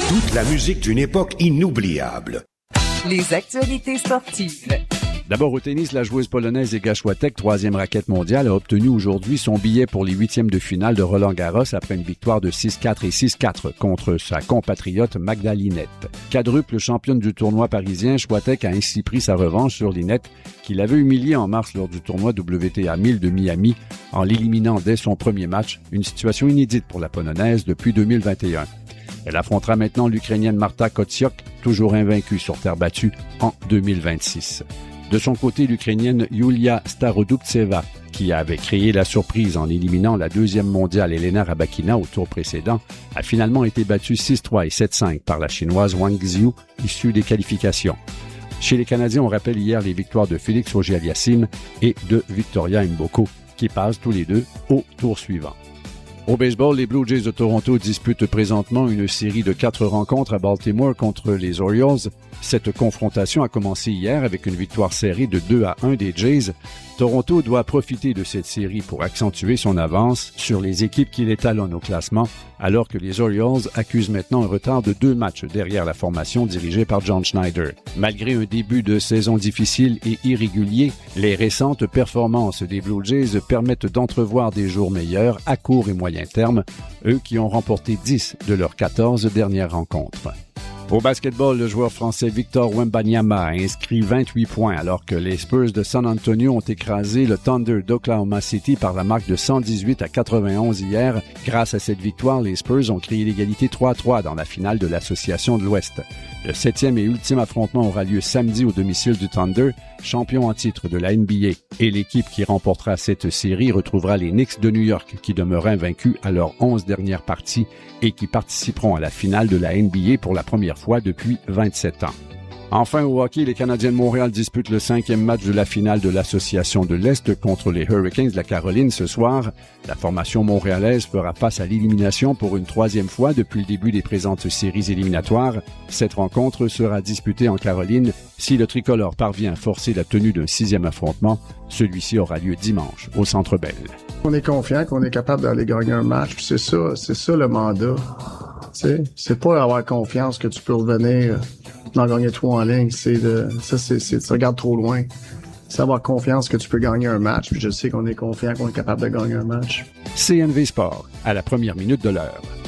Toute la musique d'une époque inoubliable. Les actualités sportives. D'abord au tennis, la joueuse polonaise Iga Świątek, 3e raquette mondiale, a obtenu aujourd'hui son billet pour les 8e de finale de Roland-Garros après une victoire de 6-4 et 6-4 contre sa compatriote Magda Linette. Quadruple championne du tournoi parisien, Świątek a ainsi pris sa revanche sur Linette, qui l'avait humiliée en mars lors du tournoi WTA 1000 de Miami en l'éliminant dès son premier match, une situation inédite pour la Polonaise depuis 2021. Elle affrontera maintenant l'Ukrainienne Marta Kotsiuk, toujours invaincue sur terre battue, en 2026. De son côté, l'Ukrainienne Yulia Starodubtseva, qui avait créé la surprise en éliminant la 2e mondiale Elena Rybakina au tour précédent, a finalement été battue 6-3 et 7-5 par la Chinoise Wang Xiu, issue des qualifications. Chez les Canadiens, on rappelle hier les victoires de Félix Auger-Aliassime et de Victoria Mboko, qui passent tous les deux au tour suivant. Au baseball, les Blue Jays de Toronto disputent présentement une série de 4 rencontres à Baltimore contre les Orioles. Cette confrontation a commencé hier avec une victoire serrée de 2-1 des Jays. Toronto doit profiter de cette série pour accentuer son avance sur les équipes qui l'étalonnent au classement, alors que les Orioles accusent maintenant un retard de 2 matchs derrière la formation dirigée par John Schneider. Malgré un début de saison difficile et irrégulier, les récentes performances des Blue Jays permettent d'entrevoir des jours meilleurs à court et moyen terme, eux qui ont remporté 10 de leurs 14 dernières rencontres. Au basketball, le joueur français Victor Wembanyama a inscrit 28 points alors que les Spurs de San Antonio ont écrasé le Thunder d'Oklahoma City par la marque de 118-91 hier. Grâce à cette victoire, les Spurs ont créé l'égalité 3-3 dans la finale de l'Association de l'Ouest. Le 7e et ultime affrontement aura lieu samedi au domicile du Thunder, champion en titre de la NBA. Et l'équipe qui remportera cette série retrouvera les Knicks de New York qui demeurent invaincus à leurs 11 dernières parties et qui participeront à la finale de la NBA pour la première fois depuis 27 ans. Enfin, au hockey, les Canadiens de Montréal disputent le 5e match de la finale de l'Association de l'Est contre les Hurricanes de la Caroline ce soir. La formation montréalaise fera face à l'élimination pour une 3e fois depuis le début des présentes séries éliminatoires. Cette rencontre sera disputée en Caroline. Si le tricolore parvient à forcer la tenue d'un 6e affrontement, celui-ci aura lieu dimanche au Centre Bell. On est confiant qu'on est capable d'aller gagner un match. C'est ça le mandat. T'sais, c'est pas avoir confiance que tu peux revenir d'en gagner 3 en ligne. Tu regardes trop loin. C'est avoir confiance que tu peux gagner un match. Puis je sais qu'on est confiant qu'on est capable de gagner un match. CNV Sport, à la première minute de l'heure.